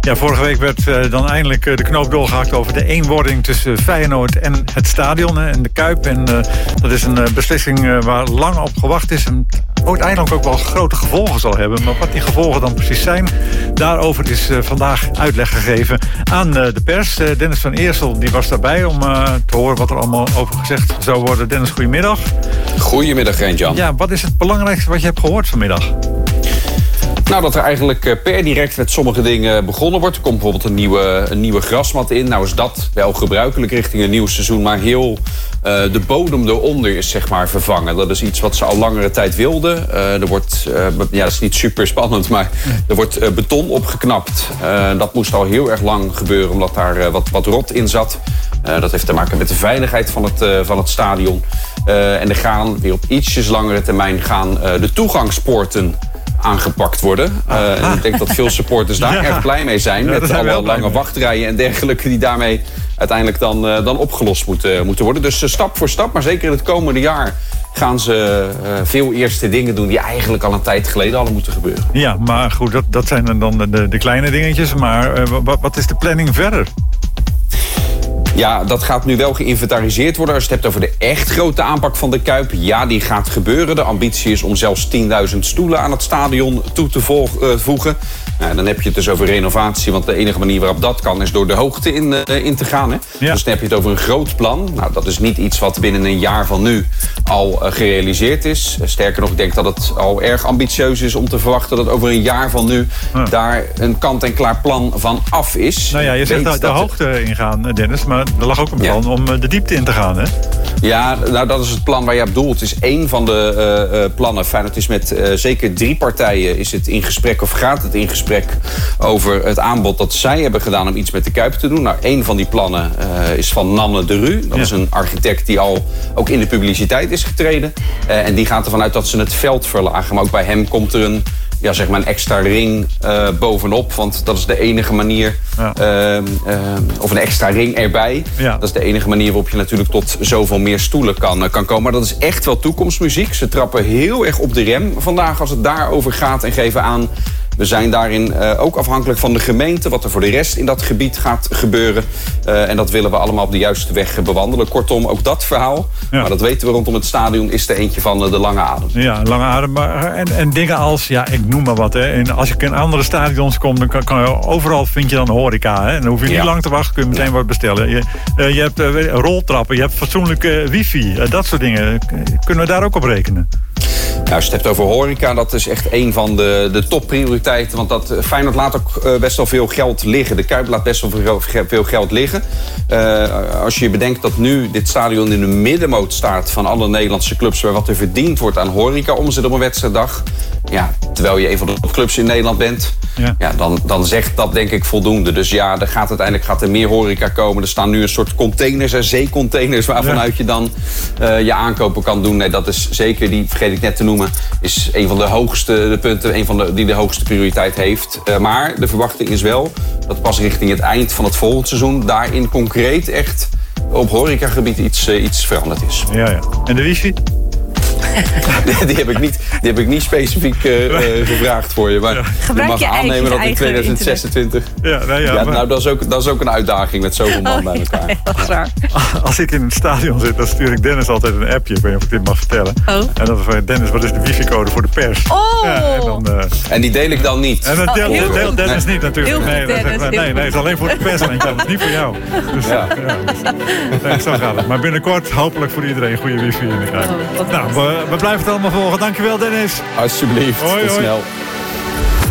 Ja, vorige week werd dan eindelijk de knoop doorgehakt over de eenwording tussen Feyenoord en het stadion en de Kuip. En dat is een beslissing waar lang op gewacht is en uiteindelijk ook wel grote gevolgen zal hebben. Maar wat die gevolgen dan precies zijn, daarover is vandaag uitleg gegeven aan de pers. Dennis van Eersel die was daarbij om te horen wat er allemaal over gezegd zou worden. Dennis, goedemiddag. Goedemiddag, Rent-Jan. Ja, wat is het belangrijkste wat je hebt gehoord vanmiddag? Nou, dat er eigenlijk per direct met sommige dingen begonnen wordt. Er komt bijvoorbeeld een nieuwe grasmat in. Nou is dat wel gebruikelijk richting een nieuw seizoen. Maar heel de bodem eronder is zeg maar vervangen. Dat is iets wat ze al langere tijd wilden. Er wordt, ja, dat is niet super spannend, maar er wordt beton opgeknapt. Dat moest al heel erg lang gebeuren, omdat daar wat rot in zat. Dat heeft te maken met de veiligheid van het stadion. En er gaan weer op ietsjes langere termijn de toegangspoorten aangepakt worden. En ik denk dat veel supporters daar erg blij mee zijn. Met alle lange wachtrijen en dergelijke die daarmee uiteindelijk dan opgelost moeten worden. Dus stap voor stap, maar zeker in het komende jaar gaan ze veel eerste dingen doen die eigenlijk al een tijd geleden hadden moeten gebeuren. Ja, maar goed, dat zijn dan de kleine dingetjes. Maar wat is de planning verder? Ja, dat gaat nu wel geïnventariseerd worden. Als je het hebt over de echt grote aanpak van de Kuip, ja, die gaat gebeuren. De ambitie is om zelfs 10.000 stoelen aan het stadion toe te voegen. Nou, dan heb je het dus over renovatie, want de enige manier waarop dat kan is door de hoogte in te gaan. Hè? Ja. Dus dan heb je het over een groot plan. Nou, dat is niet iets wat binnen een jaar van nu al gerealiseerd is. Sterker nog, ik denk dat het al erg ambitieus is om te verwachten dat over een jaar van nu daar een kant-en-klaar plan van af is. Nou ja, je zegt de hoogte ingaan, Dennis, maar er lag ook een plan om de diepte in te gaan, hè? Ja, nou dat is het plan waar je op doelt. Het is één van de plannen. Feyenoord is met zeker 3 partijen is het in gesprek of gaat het in gesprek over het aanbod dat zij hebben gedaan om iets met de Kuip te doen. Nou, één van die plannen is van Nanne de Ru. Dat is een architect die al ook in de publiciteit is getreden. En die gaat ervan uit dat ze het veld verlagen. Maar ook bij hem komt er een extra ring bovenop. Want dat is de enige manier. Of een extra ring erbij. Ja. Dat is de enige manier waarop je natuurlijk tot zoveel meer stoelen kan komen. Maar dat is echt wel toekomstmuziek. Ze trappen heel erg op de rem vandaag als het daarover gaat en geven aan. We zijn daarin ook afhankelijk van de gemeente, wat er voor de rest in dat gebied gaat gebeuren. En dat willen we allemaal op de juiste weg bewandelen. Kortom, ook dat verhaal, maar dat weten we rondom het stadion, is er eentje van de lange adem. Ja, lange adem. En dingen als, ja, ik noem maar wat. Hè. En als ik in andere stadions kom, dan kan je overal vind je dan horeca. Hè. En dan hoef je niet lang te wachten, kun je meteen wat bestellen. Je hebt roltrappen, je hebt fatsoenlijke wifi. Dat soort dingen. Kunnen we daar ook op rekenen? Nou, als je het hebt over horeca, dat is echt een van de topprioriteiten. Want Feyenoord laat ook best wel veel geld liggen. De Kuip laat best wel veel geld liggen. Als je bedenkt dat nu dit stadion in de middenmoot staat van alle Nederlandse clubs, waar wat er verdiend wordt aan horeca omzet op een wedstrijddag. Ja, terwijl je een van de topclubs in Nederland bent, dan zegt dat denk ik voldoende. Dus ja, uiteindelijk gaat er meer horeca komen. Er staan nu een soort containers, zeecontainers, waarvanuit je dan je aankopen kan doen. Nee, dat is zeker, die vergeet ik net te noemen, is een van de hoogste punten, die de hoogste prioriteit heeft. Maar de verwachting is wel dat pas richting het eind van het volgende seizoen daarin concreet echt op horecagebied iets veranderd is. Ja. En de wifi? Die heb ik niet specifiek gevraagd voor je. Maar je mag aannemen dat in 2026... Nou, dat is ook een uitdaging met zoveel man bij elkaar. Ja, dat is waar. Als ik in het stadion zit, dan stuur ik Dennis altijd een appje. Ik weet niet of ik dit mag vertellen. En dat is van Dennis, wat is de wifi-code voor de pers? En die deel ik dan niet. En dat deelt Dennis niet natuurlijk. Nee, het is alleen voor de pers. En dat is niet voor jou. Dus, zo gaat het. Maar binnenkort hopelijk voor iedereen goede wifi in de Kuip. Nou, we blijven het allemaal volgen. Dankjewel, Dennis. Alsjeblieft. Tot snel.